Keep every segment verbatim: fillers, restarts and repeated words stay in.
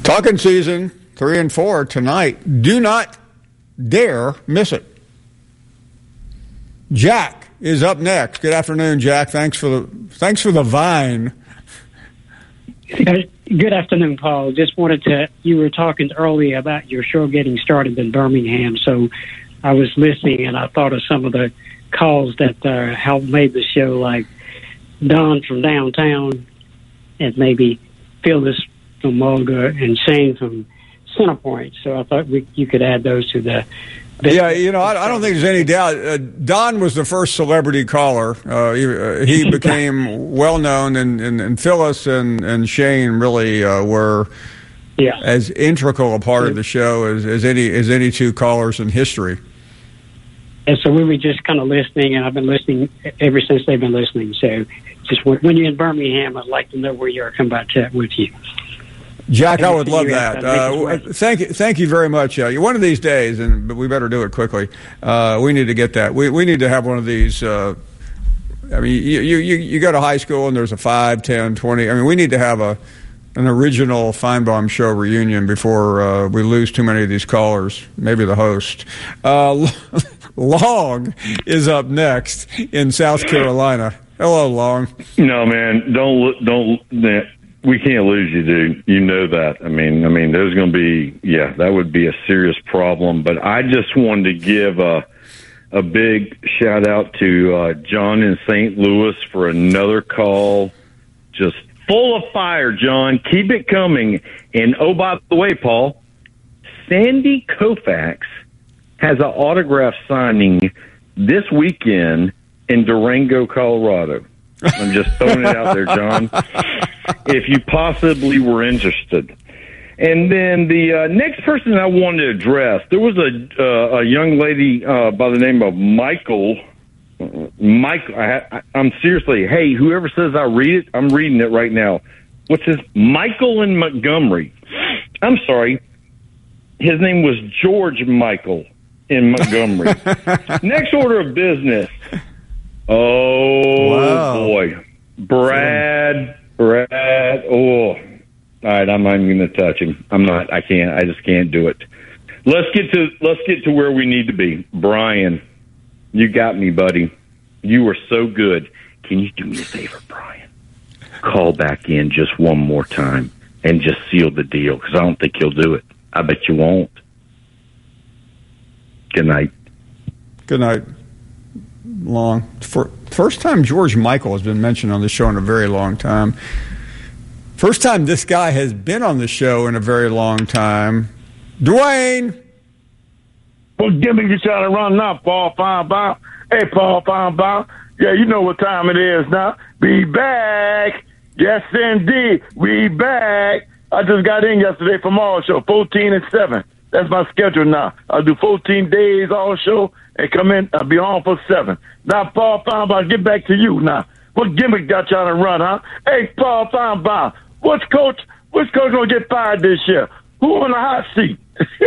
Talking season three and four tonight. Do not dare miss it. Jack is up next. Good afternoon, Jack. Thanks for the thanks for the vine. Good afternoon, Paul. Just wanted to, you were talking earlier about your show getting started in Birmingham, so I was listening and I thought of some of the calls that uh, helped made the show, like Don from downtown and maybe Phyllis from Mulga and Shane from Centerpoint. So I thought we, you could add those to the... Yeah, you know, I, I don't think there's any doubt. Uh, Don was the first celebrity caller. Uh, he, uh, he became well known, and, and, and Phyllis and, and Shane really uh, were yeah. as integral a part of the show as, as any as any two callers in history. And so we were just kind of listening, and I've been listening ever since they've been listening. So just when, when you're in Birmingham, I'd like to know where you are. Come by chat with you. Jack, I would love that. Uh, thank you, thank you very much. Uh, one of these days, and but we better do it quickly. Uh, we need to get that. We we need to have one of these. Uh, I mean, you, you you go to high school and there's a five, ten, twenty. I mean, we need to have a an original Feinbaum Show reunion before uh, we lose too many of these callers. Maybe the host. Uh, Long is up next in South Carolina. Hello, Long. No, man, don't don't. We can't lose you, dude. You know that. I mean, I mean, there's going to be, yeah, that would be a serious problem. But I just wanted to give a a big shout out to uh, John in Saint Louis for another call. Just full of fire, John. Keep it coming. And oh, by the way, Paul, Sandy Koufax has an autograph signing this weekend in Durango, Colorado. I'm just throwing it out there, John, if you possibly were interested. And then the uh, next person I wanted to address, there was a uh, a young lady uh, by the name of Michael. Michael, I, I'm seriously, hey, whoever says I read it, I'm reading it right now. What's his? Michael in Montgomery. I'm sorry. His name was George Michael in Montgomery. Next order of business. Oh, wow. Boy. Brad, Brad, oh. All right, I'm not even going to touch him. I'm not, I can't, I just can't do it. Let's get to, let's get to where we need to be. Brian, you got me, buddy. You were so good. Can you do me a favor, Brian? Call back in just one more time and just seal the deal, because I don't think you'll do it. I bet you won't. Good night. Good night. Long. For first time George Michael has been mentioned on the show in a very long time. First time this guy has been on the show in a very long time. Dwayne. What gimmick you trying to run now, Paul Feinbaum? Hey, Paul Feinbaum. Yeah, you know what time it is now. Be back. Yes, indeed. We back. I just got in yesterday from all show, fourteen and seven. That's my schedule now. I'll do fourteen days all show and come in. I'll be on for seven. Now, Paul Feinbaum, get back to you now. What gimmick got y'all to run, huh? Hey, Paul Feinbaum, what's coach? Which coach gonna get fired this year? Who on the hot seat?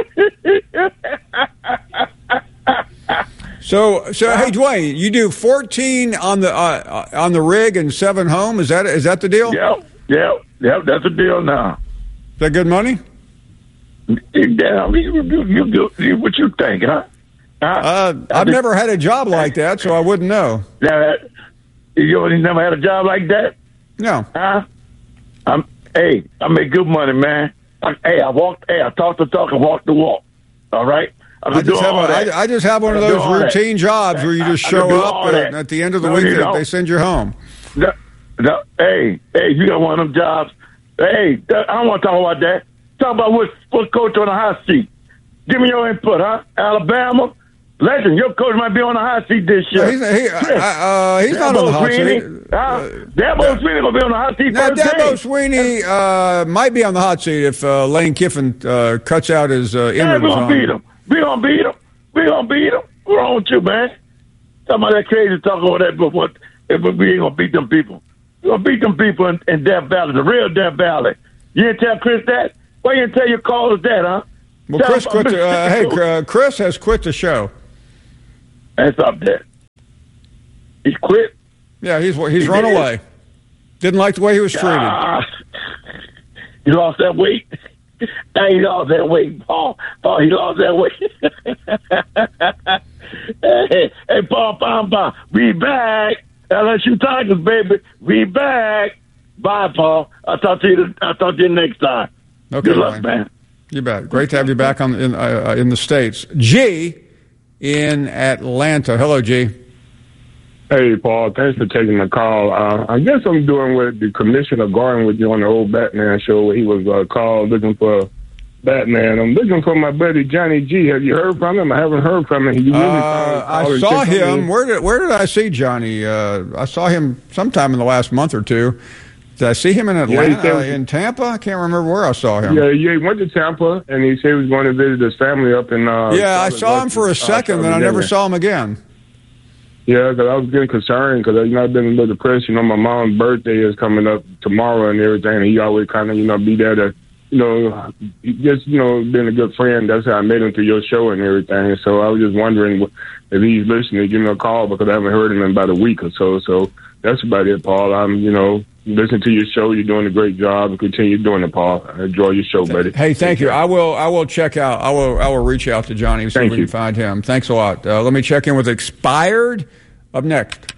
so, so hey, Dwayne, you do fourteen on the uh, on the rig and seven home. Is that is that the deal? Yep, yep, yep. That's the deal now. Is that good money? Yeah, you, you, you, you, what you think, huh? Uh, uh, I've did, never had a job like that, so I wouldn't know. Yeah, you never had a job like that? No. Huh? I'm, hey, I make good money, man. I, hey, I walk. Hey, I talk the talk and walk the walk. All right. I just, have a, I, I just have one of those routine that. jobs where you just show up and at the end of the no, week they, they send you home. No, no, hey, hey, you got one of them jobs. Hey, I don't want to talk about that. Talk about what, what coach on the hot seat. Give me your input, huh? Alabama, legend. Your coach might be on the hot seat this year. He's, he, uh, uh, he's not on the hot Sweeney, seat. Uh, Dabo uh, Sweeney going to be on the hot seat now, first Dabo game. Sweeney uh, might be on the hot seat if uh, Lane Kiffin uh, cuts out his uh, innards. Yeah, we're going to beat him. We're going to beat him. We're going to beat him. What's wrong with you, man? Talking about that crazy talk over that, but what, if we ain't going to beat them people. We're going to beat them people in, in Death Valley, the real Death Valley. You didn't tell Chris that? Why you didn't tell your callers that, huh? Well, Chris quit. The, uh, hey, uh, Chris has quit the show. That's up there. He's quit. Yeah, he's he's he run did. away. Didn't like the way he was treated. Uh, you lost that weight. Hey, he lost that weight, Paul. Paul, he lost that weight. hey, hey, Paul, Paul, Paul, we back. L S U Tigers, baby, we back. Bye, Paul. I'll talk to you. I'll talk to you next time. Okay, Good luck, man. You bet. Great to have you back on in uh, in the States. G in Atlanta. Hello, G. Hey, Paul. Thanks for taking the call. Uh, I guess I'm doing with the Commissioner Gordon with you on the old Batman show where he was uh, called looking for Batman. I'm looking for my buddy Johnny G. Have you heard from him? I haven't heard from him. He really uh, I saw him. Where did where did I see Johnny? Uh, I saw him sometime in the last month or two. Did I see him in Atlanta, yeah, said, in Tampa? I can't remember where I saw him. Yeah, yeah, he went to Tampa, and he said he was going to visit his family up in... Uh, yeah, I saw him for a second, uh, then I never saw him again. Yeah, because I was getting concerned, because you know, I've been a little depressed. You know, my mom's birthday is coming up tomorrow and everything, and he always kind of, you know, be there to, you know, just, you know, being a good friend. That's how I met him through your show and everything. So I was just wondering if he's listening, give me a call, because I haven't heard him in about a week or so. So that's about it, Paul. I'm, you know... Listen to your show. You're doing a great job, and continue doing it, Paul. I enjoy your show, buddy. Hey, thank you. I will. I will check out. I will. I will reach out to Johnny and see if we can find him. Thanks a lot. Uh, let me check in with Expired up next.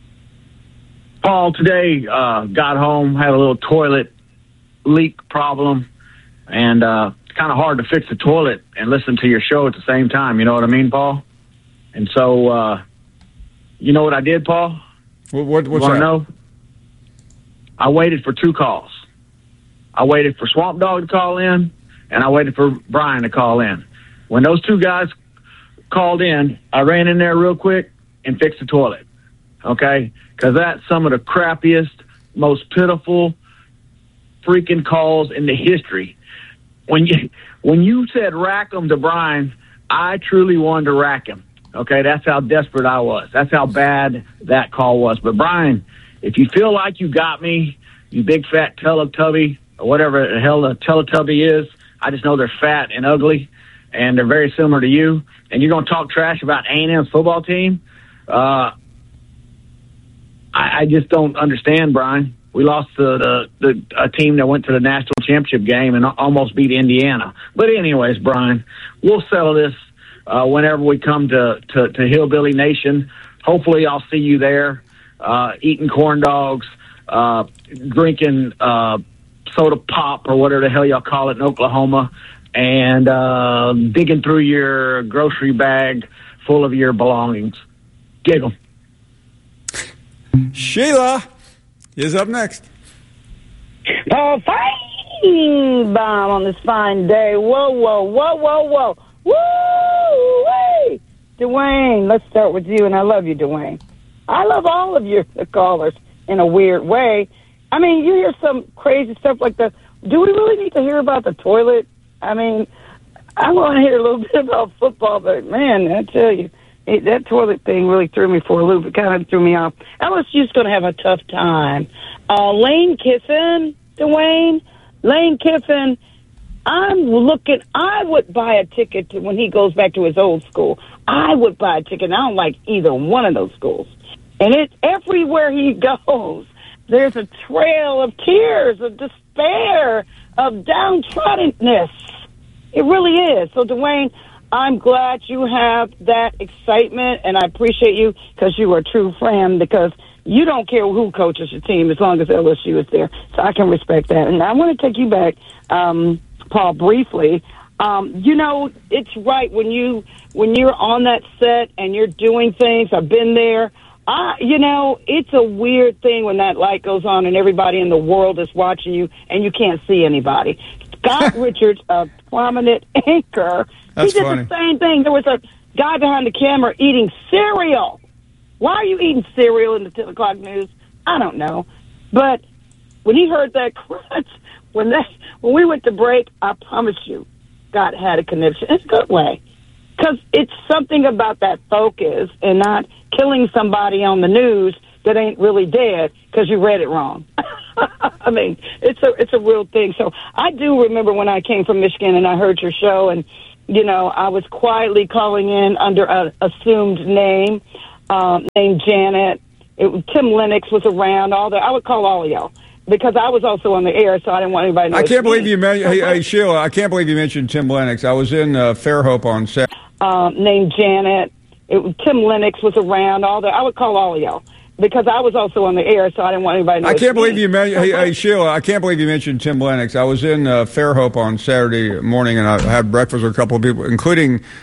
Paul, today uh, got home, had a little toilet leak problem, and uh, it's kind of hard to fix the toilet and listen to your show at the same time. You know what I mean, Paul? And so, uh, you know what I did, Paul? What? what what's you that? Know? I waited for two calls. I waited for Swamp Dog to call in, and I waited for Brian to call in. When those two guys called in, I ran in there real quick and fixed the toilet, okay? Because that's some of the crappiest, most pitiful freaking calls in the history. When you when you said rack 'em to Brian, I truly wanted to rack him, okay? That's how desperate I was. That's how bad that call was. But, Brian, if you feel like you got me, you big fat Teletubby, or whatever the hell a Teletubby is, I just know they're fat and ugly, and they're very similar to you, and you're going to talk trash about A and M's football team, uh, I, I just don't understand, Brian. We lost to the, the a team that went to the national championship game and almost beat Indiana. But anyways, Brian, we'll settle this uh, whenever we come to, to, to Hillbilly Nation. Hopefully I'll see you there. Uh, eating corn dogs, uh, drinking uh, soda pop or whatever the hell y'all call it in Oklahoma, and uh, digging through your grocery bag full of your belongings. Giggle. Sheila is up next. Paul Feinbaum on this fine day. Whoa, whoa, whoa, whoa, whoa. Woo! Hey! Dwayne, let's start with you, and I love you, Dwayne. I love all of your callers in a weird way. I mean, you hear some crazy stuff like that. Do we really need to hear about the toilet? I mean, I want to hear a little bit about football, but, man, I tell you, it, that toilet thing really threw me for a loop. It kind of threw me off. L S U's going to have a tough time. Uh, Lane Kiffin, Dwayne, Lane Kiffin, I'm looking, I would buy a ticket to when he goes back to his old school. I would buy a ticket. I don't like either one of those schools. And it everywhere he goes, there's a trail of tears, of despair, of downtroddenness. It really is. So, Dwayne, I'm glad you have that excitement, and I appreciate you because you are a true friend, because you don't care who coaches your team as long as L S U is there. So I can respect that. And I want to take you back, um, Paul, briefly. Um, you know, it's right when you when you're on that set and you're doing things. I've been there. I, you know, it's a weird thing when that light goes on and everybody in the world is watching you and you can't see anybody. Scott Richards, a prominent anchor, That's he did funny. the same thing. There was a guy behind the camera eating cereal. Why are you eating cereal in the ten o'clock news? I don't know. But when he heard that crunch, when that when we went to break, I promise you, God had a connection. It's a good way. Because it's something about that focus and not killing somebody on the news that ain't really dead because you read it wrong. I mean, it's a it's a real thing. So I do remember when I came from Michigan and I heard your show, and, you know, I was quietly calling in under an assumed name, um, named Janet. It, Tim Lennox was around. All that. I would call all of y'all. because I was also on the air, so I didn't want anybody to know. I it's can't believe me. you mentioned, hey, hey, Sheila, I can't believe you mentioned Tim Lennox. I was in uh, Fairhope on Saturday. Um, named Janet. It was, Tim Lennox was around. All the I would call all of y'all because I was also on the air, so I didn't want anybody to know. I it's can't believe me. you mentioned, hey, hey, Sheila, I can't believe you mentioned Tim Lennox. I was in uh, Fairhope on Saturday morning, and I had breakfast with a couple of people, including